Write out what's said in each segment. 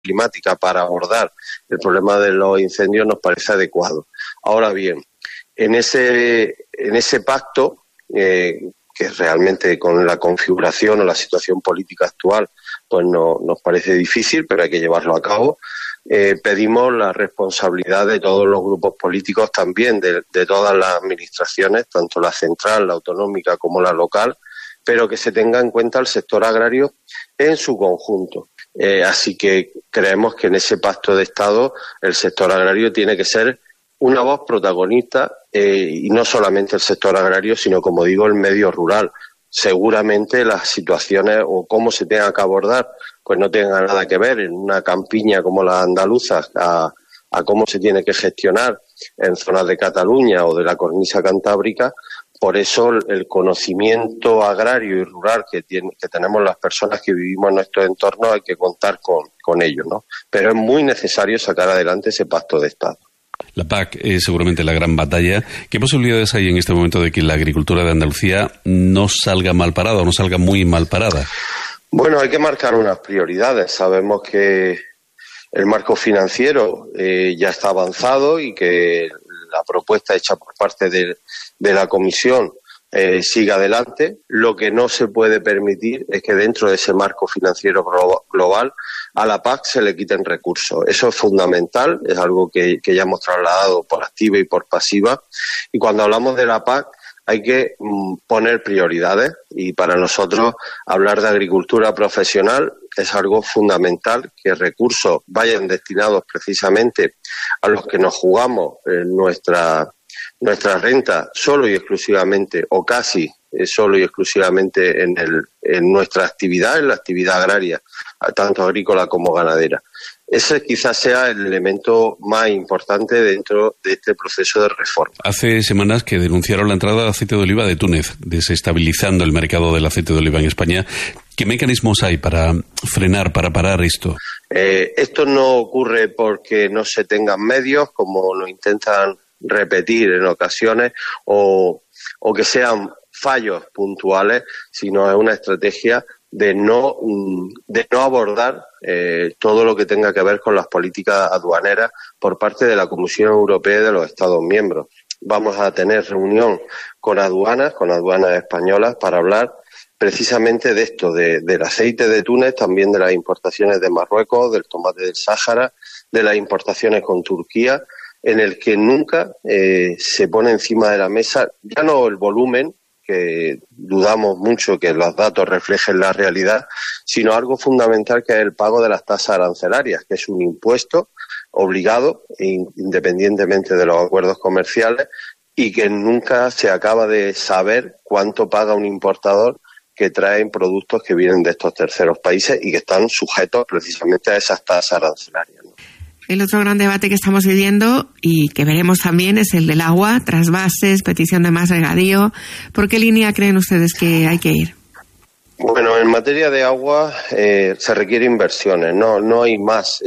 climática para abordar el problema de los incendios nos parece adecuado. Ahora bien, en ese pacto, que realmente con la configuración o la situación política actual pues nos parece difícil, pero hay que llevarlo a cabo, pedimos la responsabilidad de todos los grupos políticos, también de todas las administraciones, tanto la central, la autonómica como la local, pero que se tenga en cuenta el sector agrario en su conjunto. Así que creemos que en ese pacto de Estado el sector agrario tiene que ser una voz protagonista, y no solamente el sector agrario, sino, como digo, el medio rural. Seguramente las situaciones o cómo se tenga que abordar pues no tengan nada que ver en una campiña como la andaluza a cómo se tiene que gestionar en zonas de Cataluña o de la cornisa cantábrica. Por eso el conocimiento agrario y rural que tenemos las personas que vivimos en nuestro entorno hay que contar con ello, ¿no? Pero es muy necesario sacar adelante ese pacto de Estado. La PAC es seguramente la gran batalla. ¿Qué posibilidades hay en este momento de que la agricultura de Andalucía no salga mal parada o no salga muy mal parada? Bueno, hay que marcar unas prioridades. Sabemos que el marco financiero ya está avanzado y que la propuesta hecha por parte de la Comisión siga adelante. Lo que no se puede permitir es que dentro de ese marco financiero global a la PAC se le quiten recursos. Eso es fundamental, es algo que ya hemos trasladado por activa y por pasiva. Y cuando hablamos de la PAC hay que poner prioridades, y para nosotros hablar de agricultura profesional es algo fundamental, que recursos vayan destinados precisamente a los que nos jugamos nuestra renta solo y exclusivamente, o casi solo y exclusivamente en nuestra actividad, en la actividad agraria, tanto agrícola como ganadera. Ese quizás sea el elemento más importante dentro de este proceso de reforma. Hace semanas que denunciaron la entrada de aceite de oliva de Túnez, desestabilizando el mercado del aceite de oliva en España. ¿Qué mecanismos hay para frenar, para parar esto? Esto no ocurre porque no se tengan medios, como lo intentan repetir en ocasiones, o que sean fallos puntuales, sino es una estrategia de no abordar todo lo que tenga que ver con las políticas aduaneras por parte de la Comisión Europea y de los Estados miembros. Vamos a tener reunión con aduanas españolas, para hablar precisamente de esto, del aceite de Túnez, también de las importaciones de Marruecos, del tomate del Sáhara, de las importaciones con Turquía, en el que nunca se pone encima de la mesa, ya no el volumen, que dudamos mucho que los datos reflejen la realidad, sino algo fundamental, que es el pago de las tasas arancelarias, que es un impuesto obligado independientemente de los acuerdos comerciales, y que nunca se acaba de saber cuánto paga un importador que trae productos que vienen de estos terceros países y que están sujetos precisamente a esas tasas arancelarias, ¿no? El otro gran debate que estamos viviendo y que veremos también es el del agua, trasvases, petición de más regadío. ¿Por qué línea creen ustedes que hay que ir? Bueno, en materia de agua se requieren inversiones, no hay más.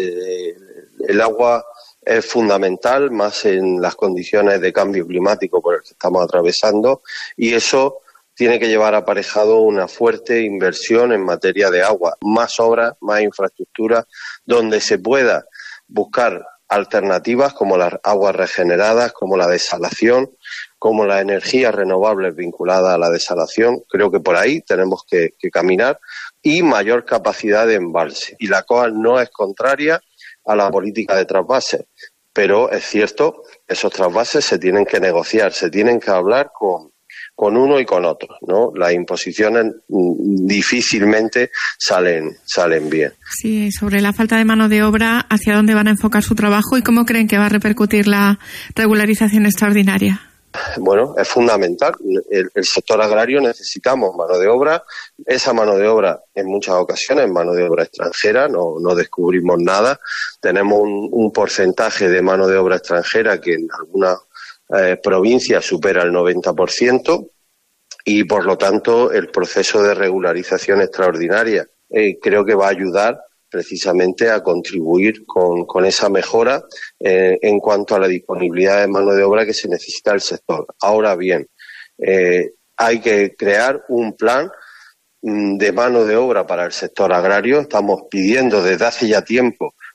El agua es fundamental, más en las condiciones de cambio climático por el que estamos atravesando, y eso tiene que llevar aparejado una fuerte inversión en materia de agua, más obras, más infraestructura, donde se pueda buscar alternativas como las aguas regeneradas, como la desalación, como las energías renovables vinculadas a la desalación. Creo que por ahí tenemos que caminar, y mayor capacidad de embalse. Y la COAL no es contraria a la política de trasvases, pero es cierto que esos trasvases se tienen que negociar, se tienen que hablar con uno y con otro, ¿no? Las imposiciones difícilmente salen bien. Sí, sobre la falta de mano de obra, ¿hacia dónde van a enfocar su trabajo y cómo creen que va a repercutir la regularización extraordinaria? Bueno, es fundamental. El sector agrario necesitamos mano de obra. Esa mano de obra, en muchas ocasiones, es mano de obra extranjera, no descubrimos nada. Tenemos un porcentaje de mano de obra extranjera que en algunas provincias supera el 90%, y por lo tanto el proceso de regularización extraordinaria creo que va a ayudar precisamente a contribuir con esa mejora en cuanto a la disponibilidad de mano de obra que se necesita el sector. Ahora bien, hay que crear un plan de mano de obra para el sector agrario. Estamos pidiendo desde hace ya tiempo